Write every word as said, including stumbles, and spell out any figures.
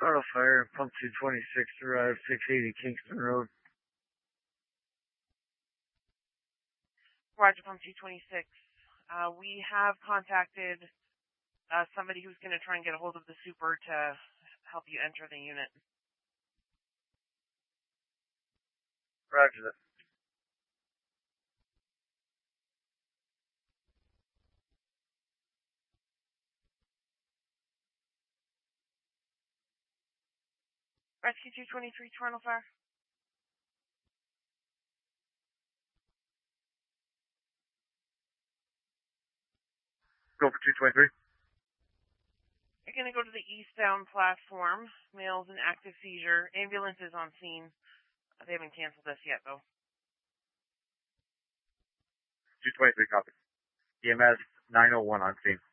Auto fire, pump two twenty-six, arrive six eighty Kingston Road. Roger, pump two twenty-six. Uh, we have contacted uh, somebody who's going to try and get a hold of the super to help you enter the unit. Roger that. Rescue two twenty-three, Toronto Fire. Go for two twenty-three. You're going to go to the eastbound platform. Male's an active seizure. Ambulance is on scene. They haven't canceled us yet, though. two twenty-three, copy. E M S nine oh one on scene.